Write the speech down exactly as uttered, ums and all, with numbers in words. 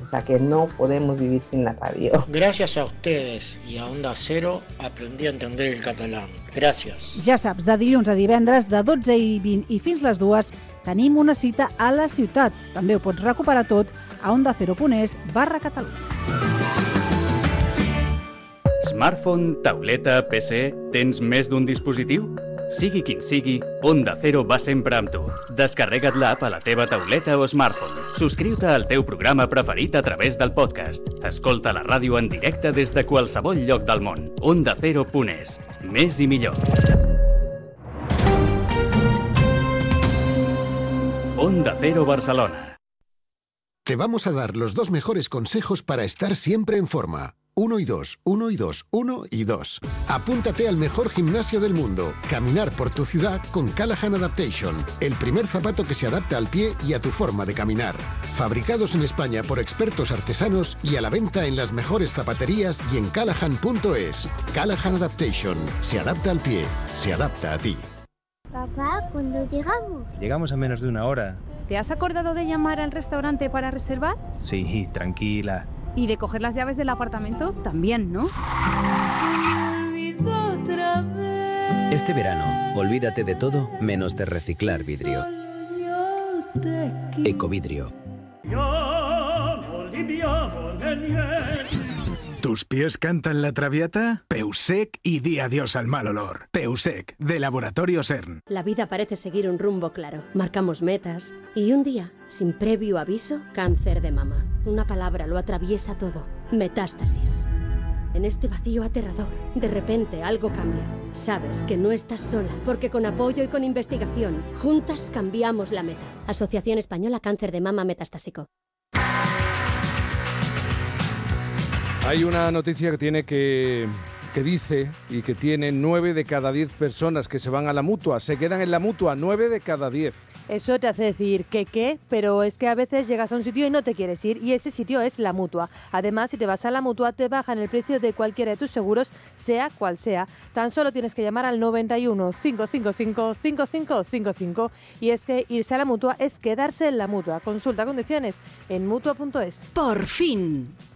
o sea que no podemos vivir sin la radio. Gracias a ustedes y a Onda Cero aprendí a entender el catalán. Gracias. Ja saps, de dilluns a divendres, de dotze i vint i fins les dues, tenim una cita a la ciutat. També ho pots recuperar tot a ondacero.es barra Catalunya. Smartphone, tauleta, P C... Tens més d'un dispositiu? Sigui quin sigui, Onda Cero va sempre amb tu. Descarrega't l'app a la teva tauleta o smartphone. Subscriu-te al teu programa preferit a través del podcast. Escolta la ràdio en directe des de qualsevol lloc del món. onda cero punt es. Més i millor. Onda Cero Barcelona. Te vamos a dar los dos mejores consejos para estar siempre en forma. Uno y dos, uno y dos, uno y dos. Apúntate al mejor gimnasio del mundo. Caminar por tu ciudad con Callahan Adaptation. El primer zapato que se adapta al pie y a tu forma de caminar. Fabricados en España por expertos artesanos y a la venta en las mejores zapaterías y en callahan punto es. Callahan Adaptation. Se adapta al pie. Se adapta a ti. Papá, ¿cuándo llegamos? Llegamos a menos de una hora. ¿Te has acordado de llamar al restaurante para reservar? Sí, tranquila. ¿Y de coger las llaves del apartamento? También, ¿no? Este verano, olvídate de todo menos de reciclar vidrio. Ecovidrio. ¿Tus pies cantan la traviata? Peusec y di adiós al mal olor. Peusec, de Laboratorio CERN. La vida parece seguir un rumbo claro. Marcamos metas y un día, sin previo aviso, cáncer de mama. Una palabra lo atraviesa todo. Metástasis. En este vacío aterrador, de repente algo cambia. Sabes que no estás sola, porque con apoyo y con investigación, juntas cambiamos la meta. Asociación Española Cáncer de Mama Metastásico. Hay una noticia que tiene que, que dice y que tiene nueve de cada diez personas que se van a la Mutua, se quedan en la Mutua, nueve de cada diez. Eso te hace decir que qué, pero es que a veces llegas a un sitio y no te quieres ir, y ese sitio es la Mutua. Además, si te vas a la Mutua, te bajan el precio de cualquiera de tus seguros, sea cual sea. Tan solo tienes que llamar al noventa y uno, cinco cinco cinco, cinco cinco cinco cinco. Y es que irse a la Mutua es quedarse en la Mutua. Consulta condiciones en mutua punto es. Por fin.